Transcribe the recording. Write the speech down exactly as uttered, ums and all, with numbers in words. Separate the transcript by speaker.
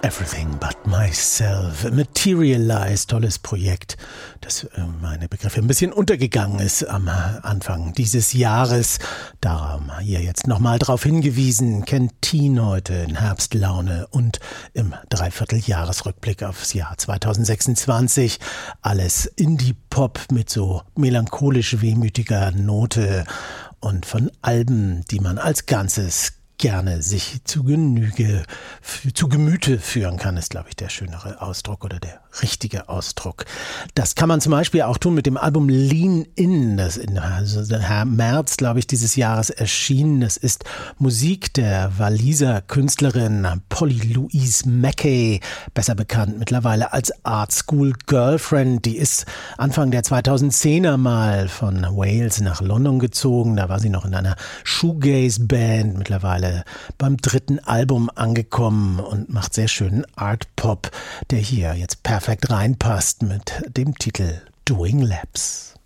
Speaker 1: Everything But Myself, Materialize, tolles Projekt, das äh, meine Begriffe ein bisschen untergegangen ist am Anfang dieses Jahres. Darum hier jetzt nochmal drauf hingewiesen, Kentin heute in Herbstlaune und im Dreivierteljahresrückblick aufs Jahr zweitausendsechsundzwanzig. Alles Indie-Pop mit so melancholisch wehmütiger Note und von Alben, die man als Ganzes gerne sich zu Genüge, zu Gemüte führen kann, ist, glaube ich, der schönere Ausdruck oder der richtige Ausdruck. Das kann man zum Beispiel auch tun mit dem Album Lean In, das in also März, glaube ich, dieses Jahres erschienen. Das ist Musik der Waliser Künstlerin Polly Louise Mackey, besser bekannt mittlerweile als Art School Girlfriend. Die ist Anfang der zweitausendzehner mal von Wales nach London gezogen. Da war sie noch in einer Shoegaze-Band, mittlerweile beim dritten Album angekommen und macht sehr schönen Art-Pop, der hier jetzt perfekt reinpasst mit dem Titel Doing Laps.